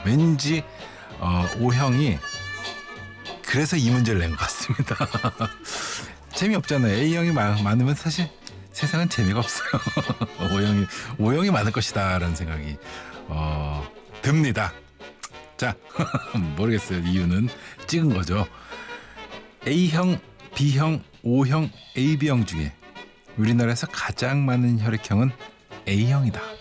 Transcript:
왠지 O형이 그래서 이 문제를 낸 것 같습니다. 재미없잖아요. A형이 많으면 사실 세상은 재미가 없어요. O형이 많을 것이다 라는 생각이 듭니다. 자, 모르겠어요. 이유는 찍은 거죠. A형, B형, O형, AB형 중에 우리나라에서 가장 많은 혈액형은 A형이다.